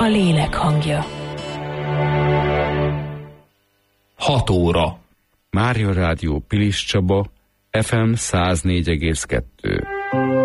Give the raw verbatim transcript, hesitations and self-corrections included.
a lélek hangja. hat óra. Mária Rádió Pilis Csaba, ef em száz négy egész kettő.